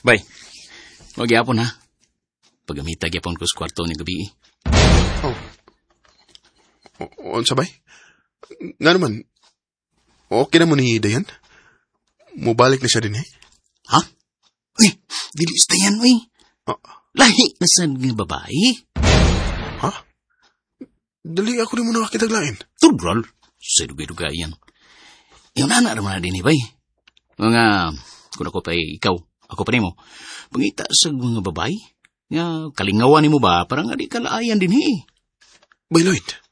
Bay, magyapon ha. Pagamita gyapon ko sa kwarto ni gabi. Oh. Unsa bay? Nga naman, okay na mo ni Dayan? Mubalik na siya din eh? Ha? Uy, dilis na yan, uy. Ah. Lahi na sa nga babae. Ha? Dali ako rin mo nakakitaglain. Turbral, sa dugay-dugay yan. Yung nana naman na din eh, bay. Mga, kung ako pa ikaw, ako pa mo, pangita sa mga babae, nga kalingawan mo ba, parang adi kalaayan din eh. Bay Lloyd,